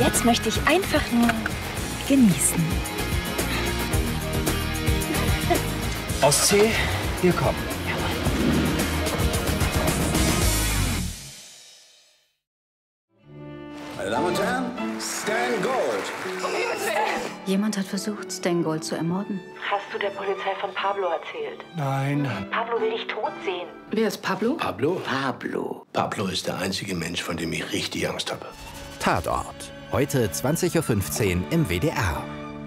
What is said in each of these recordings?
Jetzt möchte ich einfach nur genießen. Aus C, wir kommen. Meine Damen und Herren, Stan Gold. Jemand hat versucht, Stan Gold zu ermorden. Hast du der Polizei von Pablo erzählt? Nein. Pablo will dich tot sehen. Wer ist Pablo? Pablo? Pablo ist der einzige Mensch, von dem ich richtig Angst habe. Tatort. Heute 20:15 Uhr im WDR.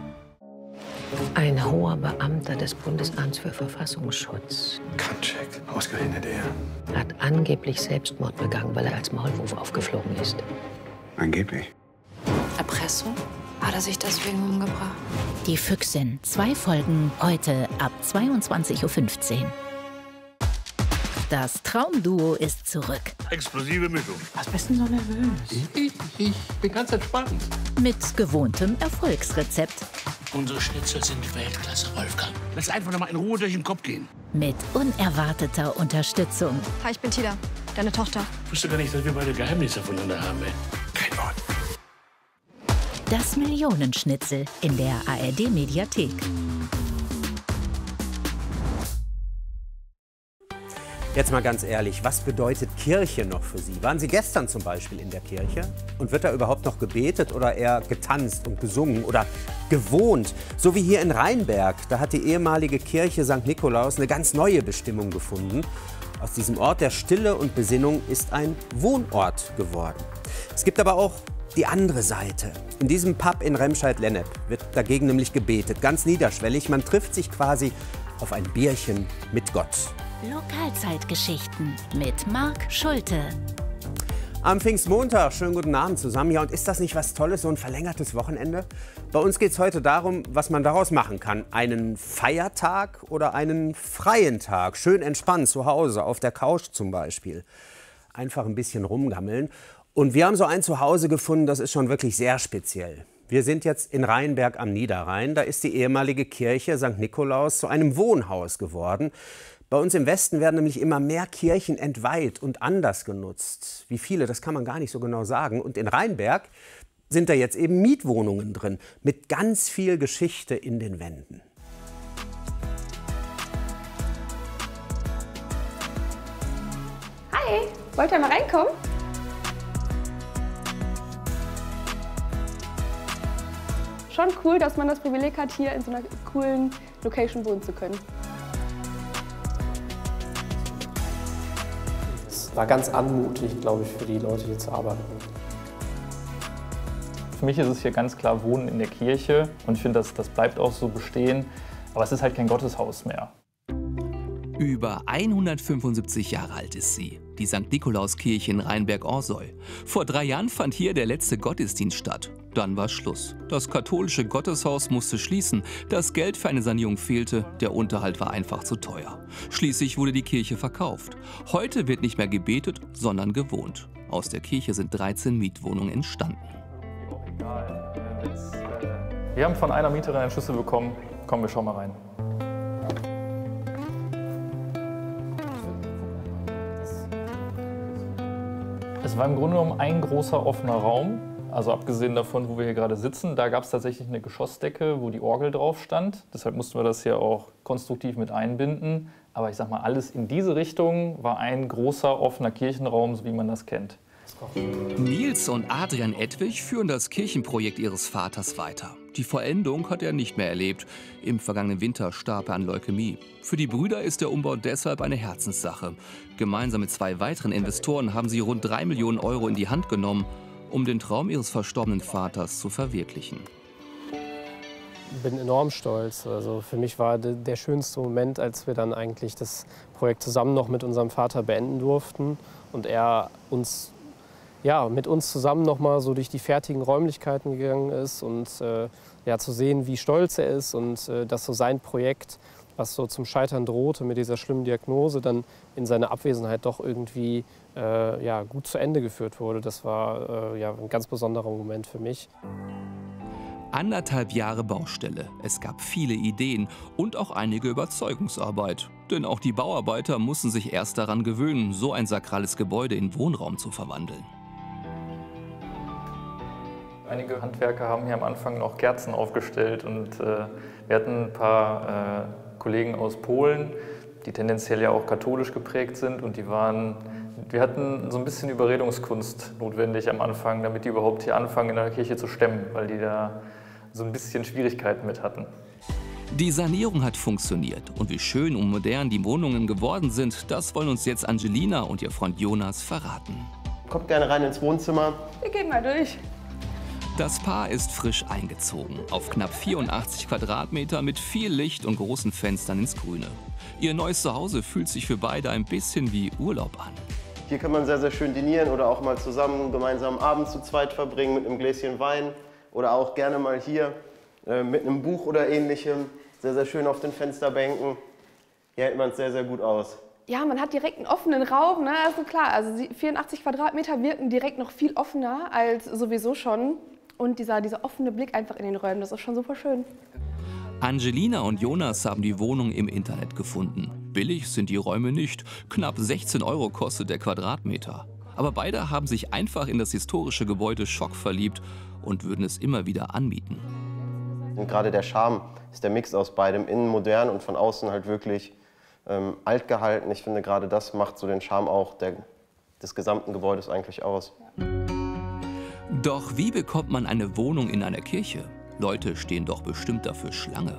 Ein hoher Beamter des Bundesamts für Verfassungsschutz Kaczek, ausgerechnet er. hat angeblich Selbstmord begangen, weil er als Maulwurf aufgeflogen ist. Angeblich. Erpressung? Hat er sich deswegen umgebracht? Die Füchsin. 2 Folgen heute ab 22:15 Uhr. Das Traumduo ist zurück. Explosive Mischung. Was bist denn so nervös? Ich bin ganz entspannt. Mit gewohntem Erfolgsrezept. Unsere Schnitzel sind Weltklasse, Wolfgang. Lass einfach noch mal in Ruhe durch den Kopf gehen. Mit unerwarteter Unterstützung. Hi, ich bin Tida, deine Tochter. Ich wusste gar nicht, dass wir beide Geheimnisse voneinander haben, ey. Kein Wort. Das Millionenschnitzel in der ARD-Mediathek. Jetzt mal ganz ehrlich, was bedeutet Kirche noch für Sie? Waren Sie gestern zum Beispiel in der Kirche? Und wird da überhaupt noch gebetet oder eher getanzt und gesungen oder gewohnt? So wie hier in Rheinberg, da hat die ehemalige Kirche St. Nikolaus eine ganz neue Bestimmung gefunden. Aus diesem Ort der Stille und Besinnung ist ein Wohnort geworden. Es gibt aber auch die andere Seite. In diesem Pub in Remscheid-Lennep wird dagegen nämlich gebetet, ganz niederschwellig. Man trifft sich quasi auf ein Bierchen mit Gott. Lokalzeitgeschichten mit Marc Schulte. Am Pfingstmontag, schönen guten Abend zusammen. Ja, und ist das nicht was Tolles, so ein verlängertes Wochenende? Bei uns geht es heute darum, was man daraus machen kann. Einen Feiertag oder einen freien Tag. Schön entspannt zu Hause, auf der Couch zum Beispiel. Einfach ein bisschen rumgammeln. Und wir haben so ein Zuhause gefunden, das ist schon wirklich sehr speziell. Wir sind jetzt in Rheinberg am Niederrhein. Da ist die ehemalige Kirche St. Nikolaus zu einem Wohnhaus geworden. Bei uns im Westen werden nämlich immer mehr Kirchen entweiht und anders genutzt. Wie viele, das kann man gar nicht so genau sagen. Und in Rheinberg sind da jetzt eben Mietwohnungen drin, mit ganz viel Geschichte in den Wänden. Hi, wollt ihr mal reinkommen? Schon cool, dass man das Privileg hat, hier in so einer coolen Location wohnen zu können. Es war ganz anmutig, glaube ich, für die Leute hier zu arbeiten. Für mich ist es hier ganz klar Wohnen in der Kirche und ich finde, das bleibt auch so bestehen. Aber es ist halt kein Gotteshaus mehr. Über 175 Jahre alt ist sie, die St. Nikolauskirche in Rheinberg-Orsoy. Vor 3 Jahren fand hier der letzte Gottesdienst statt. Dann war Schluss. Das katholische Gotteshaus musste schließen, das Geld für eine Sanierung fehlte, der Unterhalt war einfach zu teuer. Schließlich wurde die Kirche verkauft. Heute wird nicht mehr gebetet, sondern gewohnt. Aus der Kirche sind 13 Mietwohnungen entstanden. Wir haben von einer Mieterin einen Schlüssel bekommen. Komm, wir schauen mal rein. Es war im Grunde genommen ein großer offener Raum. Also abgesehen davon, wo wir hier gerade sitzen, da gab es tatsächlich eine Geschossdecke, wo die Orgel drauf stand. Deshalb mussten wir das hier auch konstruktiv mit einbinden. Aber ich sag mal, alles in diese Richtung war ein großer offener Kirchenraum, so wie man das kennt. Nils und Adrian Edwig führen das Kirchenprojekt ihres Vaters weiter. Die Vollendung hat er nicht mehr erlebt. Im vergangenen Winter starb er an Leukämie. Für die Brüder ist der Umbau deshalb eine Herzenssache. Gemeinsam mit 2 weiteren Investoren haben sie rund 3 Millionen Euro in die Hand genommen, um den Traum ihres verstorbenen Vaters zu verwirklichen. Ich bin enorm stolz. Also für mich war der schönste Moment, als wir dann eigentlich das Projekt zusammen noch mit unserem Vater beenden durften und er uns mit uns zusammen noch mal so durch die fertigen Räumlichkeiten gegangen ist und zu sehen, wie stolz er ist und dass so sein Projekt, was so zum Scheitern drohte mit dieser schlimmen Diagnose, dann in seiner Abwesenheit doch irgendwie gut zu Ende geführt wurde. Das war ein ganz besonderer Moment für mich. 1,5 Jahre Baustelle. Es gab viele Ideen und auch einige Überzeugungsarbeit. Denn auch die Bauarbeiter mussten sich erst daran gewöhnen, so ein sakrales Gebäude in Wohnraum zu verwandeln. Einige Handwerker haben hier am Anfang noch Kerzen aufgestellt und wir hatten ein paar Kollegen aus Polen, die tendenziell ja auch katholisch geprägt sind und wir hatten so ein bisschen Überredungskunst notwendig am Anfang, damit die überhaupt hier anfangen in der Kirche zu stemmen, weil die da so ein bisschen Schwierigkeiten mit hatten. Die Sanierung hat funktioniert und wie schön und modern die Wohnungen geworden sind, das wollen uns jetzt Angelina und ihr Freund Jonas verraten. Kommt gerne rein ins Wohnzimmer. Wir gehen mal durch. Das Paar ist frisch eingezogen, auf knapp 84 Quadratmeter mit viel Licht und großen Fenstern ins Grüne. Ihr neues Zuhause fühlt sich für beide ein bisschen wie Urlaub an. Hier kann man sehr, sehr schön dinieren oder auch mal zusammen gemeinsam Abend zu zweit verbringen mit einem Gläschen Wein oder auch gerne mal hier mit einem Buch oder ähnlichem. Sehr, sehr schön auf den Fensterbänken. Hier hält man es sehr, sehr gut aus. Ja, man hat direkt einen offenen Raum, ne? Also klar, also 84 Quadratmeter wirken direkt noch viel offener als sowieso schon. Und dieser offene Blick einfach in den Räumen, das ist schon super schön. Angelina und Jonas haben die Wohnung im Internet gefunden. Billig sind die Räume nicht. Knapp 16 € kostet der Quadratmeter. Aber beide haben sich einfach in das historische Gebäude schockverliebt und würden es immer wieder anmieten. Und gerade der Charme ist der Mix aus beidem, innen modern und von außen halt wirklich alt gehalten. Ich finde, gerade das macht so den Charme auch des gesamten Gebäudes eigentlich aus. Doch wie bekommt man eine Wohnung in einer Kirche? Leute stehen doch bestimmt dafür Schlange.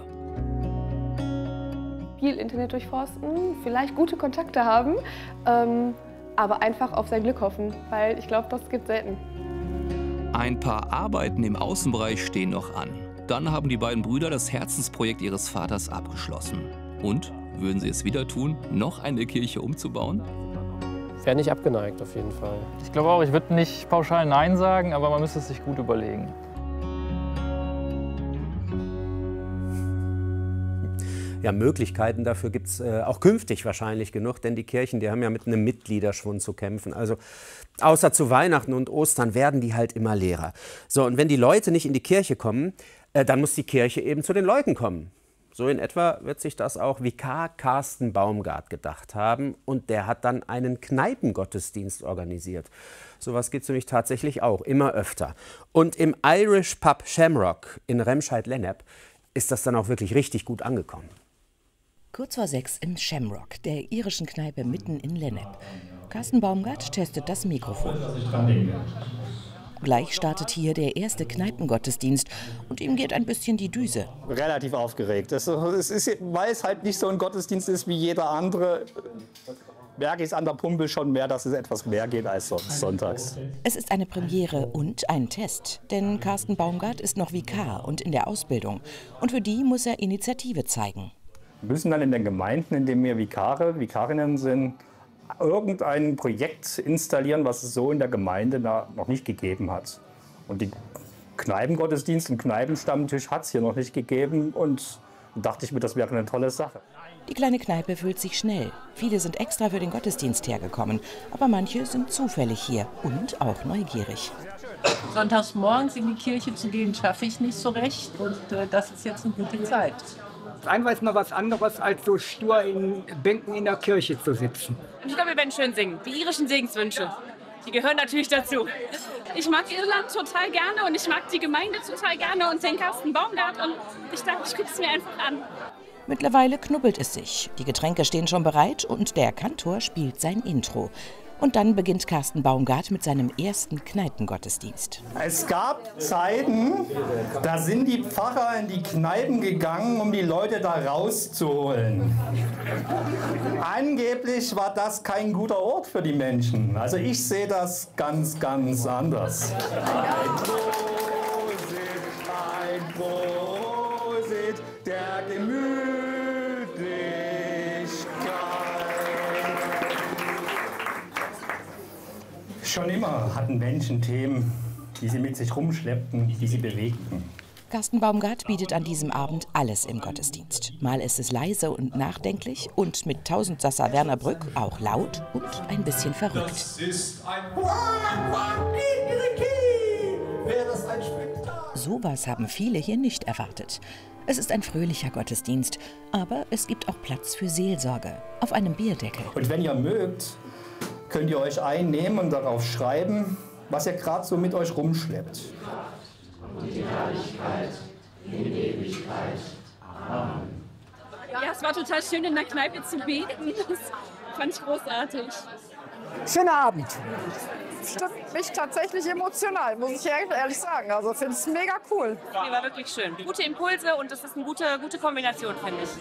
Viel Internet durchforsten, vielleicht gute Kontakte haben, aber einfach auf sein Glück hoffen, weil ich glaube, das gibt selten. Ein paar Arbeiten im Außenbereich stehen noch an. Dann haben die beiden Brüder das Herzensprojekt ihres Vaters abgeschlossen. Und, würden sie es wieder tun, noch eine Kirche umzubauen? Wäre nicht abgeneigt, auf jeden Fall. Ich glaube auch, ich würde nicht pauschal Nein sagen, aber man müsste es sich gut überlegen. Ja, Möglichkeiten dafür gibt es auch künftig wahrscheinlich genug, denn die Kirchen, die haben ja mit einem Mitgliederschwund zu kämpfen. Also außer zu Weihnachten und Ostern werden die halt immer leerer. So, und wenn die Leute nicht in die Kirche kommen, dann muss die Kirche eben zu den Leuten kommen. So in etwa wird sich das auch Vikar Carsten Baumgart gedacht haben. Und der hat dann einen Kneipengottesdienst organisiert. Sowas gibt es nämlich tatsächlich auch, immer öfter. Und im Irish Pub Shamrock in Remscheid-Lennep ist das dann auch wirklich richtig gut angekommen. Kurz vor 6 im Shamrock, der irischen Kneipe mitten in Lennep. Carsten Baumgart testet das Mikrofon. Gleich startet hier der erste Kneipengottesdienst und ihm geht ein bisschen die Düse. Relativ aufgeregt. Weil es halt nicht so ein Gottesdienst ist wie jeder andere, merke ich es an der Pumpe schon mehr, dass es etwas mehr geht als sonst sonntags. Es ist eine Premiere und ein Test, denn Carsten Baumgart ist noch Vikar und in der Ausbildung. Und für die muss er Initiative zeigen. Wir müssen dann in den Gemeinden, in denen wir Vikarinnen sind, irgendein Projekt installieren, was es so in der Gemeinde noch nicht gegeben hat. Und die Kneipengottesdienst und Kneipenstammtisch hat es hier noch nicht gegeben und dachte ich mir, das wäre eine tolle Sache. Die kleine Kneipe füllt sich schnell. Viele sind extra für den Gottesdienst hergekommen, aber manche sind zufällig hier und auch neugierig. Sonntags morgens in die Kirche zu gehen, schaffe ich nicht so recht und das ist jetzt eine gute Zeit. Einmal ist mal was anderes, als so stur in Bänken in der Kirche zu sitzen. Ich glaube, wir werden schön singen. Die irischen Segenswünsche. Die gehören natürlich dazu. Ich mag Irland total gerne und ich mag die Gemeinde total gerne und den Carsten Baumgart. Und ich dachte, ich gucke es mir einfach an. Mittlerweile knubbelt es sich. Die Getränke stehen schon bereit und der Kantor spielt sein Intro. Und dann beginnt Carsten Baumgart mit seinem ersten Kneipengottesdienst. Es gab Zeiten, da sind die Pfarrer in die Kneipen gegangen, um die Leute da rauszuholen. Angeblich war das kein guter Ort für die Menschen. Also ich sehe das ganz, ganz anders. Ein Prosit der Gemütlichkeit. Schon immer hatten Menschen Themen, die sie mit sich rumschleppten, die sie bewegten. Carsten Baumgart bietet an diesem Abend alles im Gottesdienst. Mal ist es leise und nachdenklich und mit Tausendsassa Werner Brück auch laut und ein bisschen verrückt. Das ist ein Spektakel. Sowas haben viele hier nicht erwartet. Es ist ein fröhlicher Gottesdienst, aber es gibt auch Platz für Seelsorge auf einem Bierdeckel. Und wenn ihr mögt, könnt ihr euch einnehmen und darauf schreiben, was ihr gerade so mit euch rumschleppt. und die Herrlichkeit in Ewigkeit. Amen. Ja, es war total schön, in der Kneipe zu beten. Das fand ich großartig. Schöner Abend. Stimmt mich tatsächlich emotional, muss ich ehrlich sagen. Also ich finde es mega cool. Die war wirklich schön. Gute Impulse und das ist eine gute Kombination, finde ich.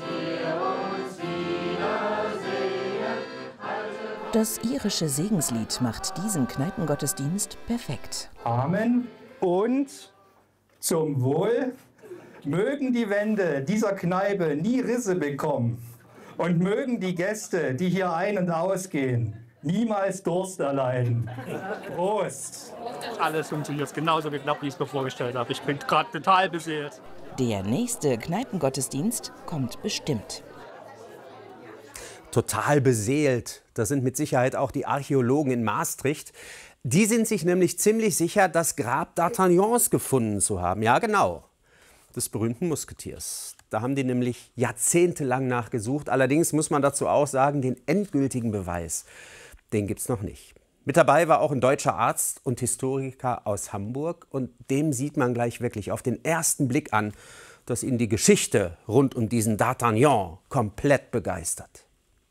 Das irische Segenslied macht diesen Kneipengottesdienst perfekt. Amen und zum Wohl. Mögen die Wände dieser Kneipe nie Risse bekommen und mögen die Gäste, die hier ein- und ausgehen, niemals Durst erleiden. Prost! Alles funktioniert genauso geklappt, wie ich es mir vorgestellt habe. Ich bin gerade total beseelt. Der nächste Kneipengottesdienst kommt bestimmt. Total beseelt. Das sind mit Sicherheit auch die Archäologen in Maastricht. Die sind sich nämlich ziemlich sicher, das Grab D'Artagnans gefunden zu haben. Ja, genau. Des berühmten Musketiers. Da haben die nämlich jahrzehntelang nachgesucht. Allerdings muss man dazu auch sagen, den endgültigen Beweis, den gibt es noch nicht. Mit dabei war auch ein deutscher Arzt und Historiker aus Hamburg. Und dem sieht man gleich wirklich auf den ersten Blick an, dass ihn die Geschichte rund um diesen D'Artagnan komplett begeistert.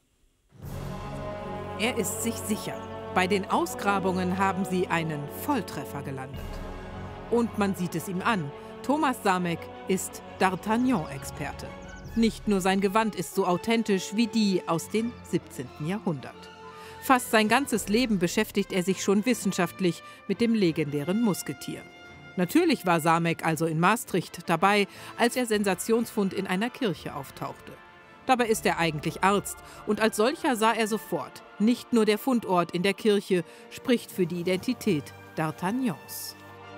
Er ist sich sicher. Bei den Ausgrabungen haben sie einen Volltreffer gelandet. Und man sieht es ihm an. Thomas Samek ist D'Artagnan-Experte. Nicht nur sein Gewand ist so authentisch wie die aus dem 17. Jahrhundert. Fast sein ganzes Leben beschäftigt er sich schon wissenschaftlich mit dem legendären Musketier. Natürlich war Samek also in Maastricht dabei, als der Sensationsfund in einer Kirche auftauchte. Dabei ist er eigentlich Arzt und als solcher sah er sofort, nicht nur der Fundort in der Kirche spricht für die Identität D'Artagnans.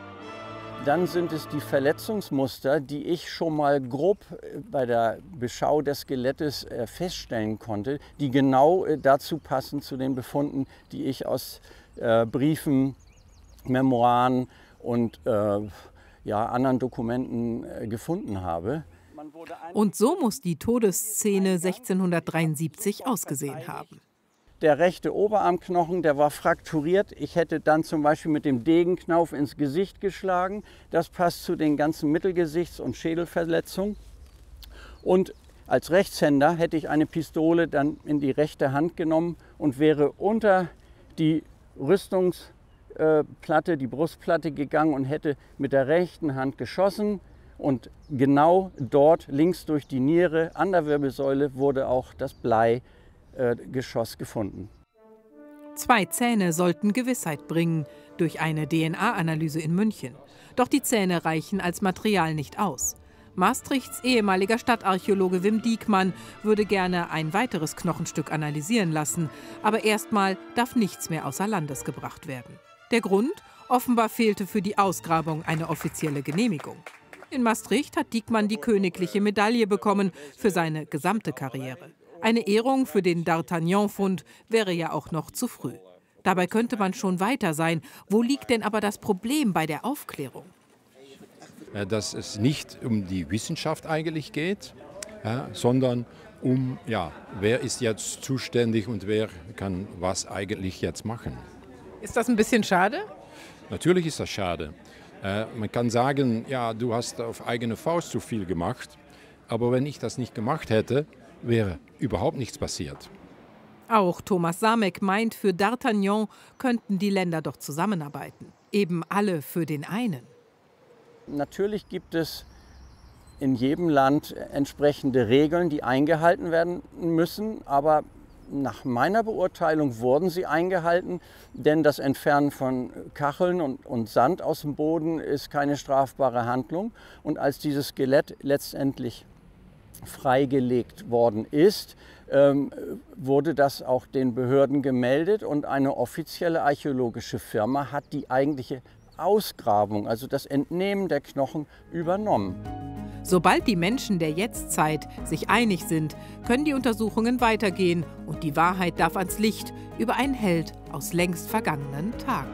Dann sind es die Verletzungsmuster, die ich schon mal grob bei der Beschau des Skelettes feststellen konnte, die genau dazu passen zu den Befunden, die ich aus Briefen, Memoiren und anderen Dokumenten gefunden habe. Und so muss die Todesszene 1673 ausgesehen haben. Der rechte Oberarmknochen, der war frakturiert. Ich hätte dann zum Beispiel mit dem Degenknauf ins Gesicht geschlagen. Das passt zu den ganzen Mittelgesichts- und Schädelverletzungen. Und als Rechtshänder hätte ich eine Pistole dann in die rechte Hand genommen und wäre unter die Rüstungsplatte, die Brustplatte gegangen und hätte mit der rechten Hand geschossen. Und genau dort, links durch die Niere, an der Wirbelsäule, wurde auch das Bleigeschoss gefunden. 2 Zähne sollten Gewissheit bringen durch eine DNA-Analyse in München. Doch die Zähne reichen als Material nicht aus. Maastrichts ehemaliger Stadtarchäologe Wim Diekmann würde gerne ein weiteres Knochenstück analysieren lassen. Aber erstmal darf nichts mehr außer Landes gebracht werden. Der Grund? Offenbar fehlte für die Ausgrabung eine offizielle Genehmigung. In Maastricht hat Diekmann die königliche Medaille bekommen für seine gesamte Karriere. Eine Ehrung für den D'Artagnan-Fund wäre ja auch noch zu früh. Dabei könnte man schon weiter sein. Wo liegt denn aber das Problem bei der Aufklärung? Dass es nicht um die Wissenschaft eigentlich geht, sondern um, wer ist jetzt zuständig und wer kann was eigentlich jetzt machen. Ist das ein bisschen schade? Natürlich ist das schade. Man kann sagen, ja, du hast auf eigene Faust zu viel gemacht, aber wenn ich das nicht gemacht hätte, wäre überhaupt nichts passiert. Auch Thomas Samek meint, für D'Artagnan könnten die Länder doch zusammenarbeiten. Eben alle für den einen. Natürlich gibt es in jedem Land entsprechende Regeln, die eingehalten werden müssen, aber nach meiner Beurteilung wurden sie eingehalten, denn das Entfernen von Kacheln und Sand aus dem Boden ist keine strafbare Handlung. Und als dieses Skelett letztendlich freigelegt worden ist, wurde das auch den Behörden gemeldet und eine offizielle archäologische Firma hat die eigentliche Ausgrabung, also das Entnehmen der Knochen, übernommen. Sobald die Menschen der Jetztzeit sich einig sind, können die Untersuchungen weitergehen und die Wahrheit darf ans Licht über einen Held aus längst vergangenen Tagen.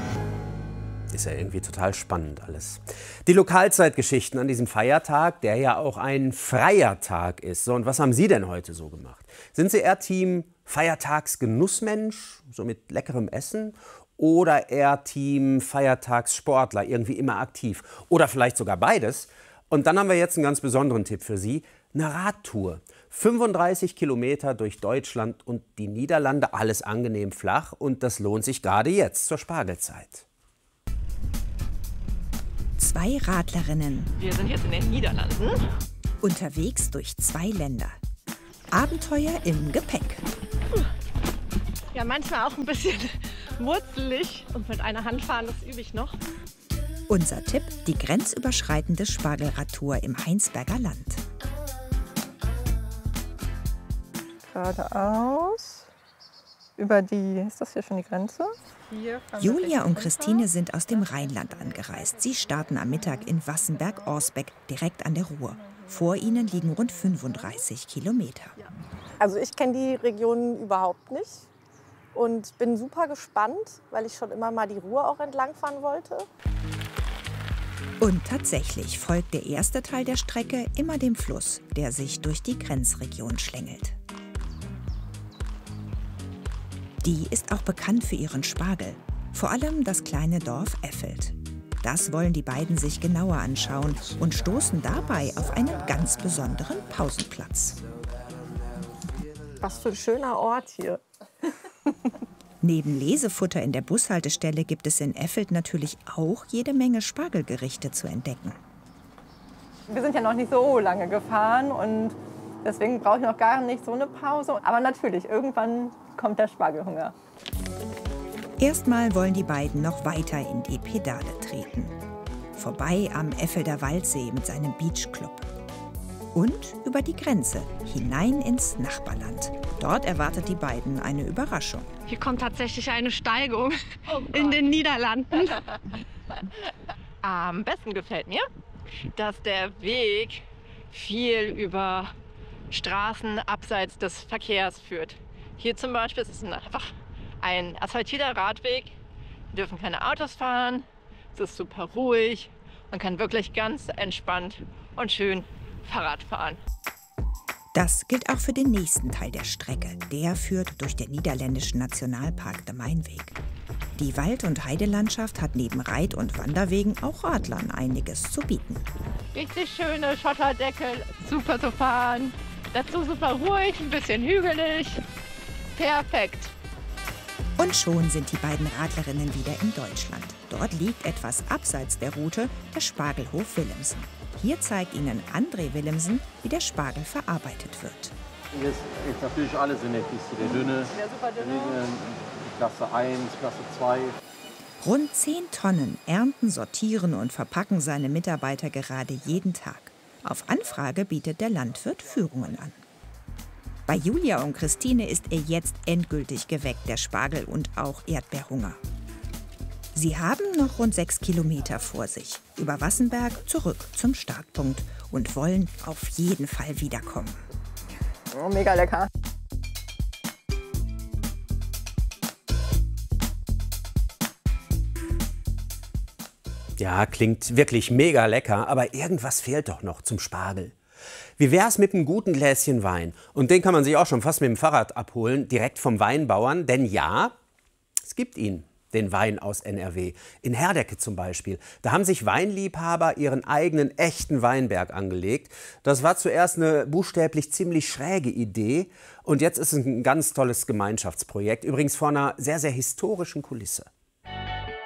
Ist ja irgendwie total spannend alles. Die Lokalzeitgeschichten an diesem Feiertag, der ja auch ein freier Tag ist. So, und was haben Sie denn heute so gemacht? Sind Sie eher Team Feiertagsgenussmensch, so mit leckerem Essen? Oder eher Team Feiertagssportler, irgendwie immer aktiv? Oder vielleicht sogar beides? Und dann haben wir jetzt einen ganz besonderen Tipp für Sie. Eine Radtour. 35 Kilometer durch Deutschland und die Niederlande, alles angenehm flach. Und das lohnt sich gerade jetzt zur Spargelzeit. Zwei Radlerinnen. Wir sind jetzt in den Niederlanden. Unterwegs durch 2 Länder. Abenteuer im Gepäck. Ja, manchmal auch ein bisschen wurzelig. Und mit einer Hand fahren, das übe ich noch. Unser Tipp, die grenzüberschreitende Spargelradtour im Heinsberger Land. Geradeaus. Über die, ist das hier schon die Grenze? Julia und Christine sind aus dem Rheinland angereist. Sie starten am Mittag in Wassenberg-Orsbeck, direkt an der Ruhr. Vor ihnen liegen rund 35 Kilometer. Also ich kenne die Region überhaupt nicht und bin super gespannt, weil ich schon immer mal die Ruhr auch entlangfahren wollte. Und tatsächlich folgt der erste Teil der Strecke immer dem Fluss, der sich durch die Grenzregion schlängelt. Die ist auch bekannt für ihren Spargel, vor allem das kleine Dorf Effeld. Das wollen die beiden sich genauer anschauen und stoßen dabei auf einen ganz besonderen Pausenplatz. Was für ein schöner Ort hier. Neben Lesefutter in der Bushaltestelle gibt es in Effeld natürlich auch jede Menge Spargelgerichte zu entdecken. Wir sind ja noch nicht so lange gefahren und deswegen brauche ich noch gar nicht so eine Pause. Aber natürlich, irgendwann kommt der Spargelhunger. Erstmal wollen die beiden noch weiter in die Pedale treten. Vorbei am Effelder Waldsee mit seinem Beachclub. Und über die Grenze, hinein ins Nachbarland. Dort erwartet die beiden eine Überraschung. Hier kommt tatsächlich eine Steigung in den Niederlanden. Am besten gefällt mir, dass der Weg viel über Straßen abseits des Verkehrs führt. Hier zum Beispiel ist es einfach ein asphaltierter Radweg. Wir dürfen keine Autos fahren. Es ist super ruhig. Man kann wirklich ganz entspannt und schön Fahrrad fahren. Das gilt auch für den nächsten Teil der Strecke. Der führt durch den niederländischen Nationalpark de Mainweg. Die Wald- und Heidelandschaft hat neben Reit- und Wanderwegen auch Radlern einiges zu bieten. Richtig schöne Schotterdecke, super zu fahren. Dazu super ruhig, ein bisschen hügelig. Perfekt. Und schon sind die beiden Radlerinnen wieder in Deutschland. Dort liegt etwas abseits der Route der Spargelhof Willemsen. Hier zeigt Ihnen André Willemsen, wie der Spargel verarbeitet wird. Hier ist natürlich alles in der Kiste. Der dünne, Klasse 1, Klasse 2. Rund 10 Tonnen ernten, sortieren und verpacken seine Mitarbeiter gerade jeden Tag. Auf Anfrage bietet der Landwirt Führungen an. Bei Julia und Christine ist er jetzt endgültig geweckt, der Spargel und auch Erdbeerhunger. Sie haben noch rund 6 Kilometer vor sich, über Wassenberg zurück zum Startpunkt und wollen auf jeden Fall wiederkommen. Oh, mega lecker. Ja, klingt wirklich mega lecker, aber irgendwas fehlt doch noch zum Spargel. Wie wär's mit einem guten Gläschen Wein? Und den kann man sich auch schon fast mit dem Fahrrad abholen, direkt vom Weinbauern. Denn ja, es gibt ihn, den Wein aus NRW. In Herdecke zum Beispiel. Da haben sich Weinliebhaber ihren eigenen echten Weinberg angelegt. Das war zuerst eine buchstäblich ziemlich schräge Idee. Und jetzt ist es ein ganz tolles Gemeinschaftsprojekt. Übrigens vor einer sehr, sehr historischen Kulisse.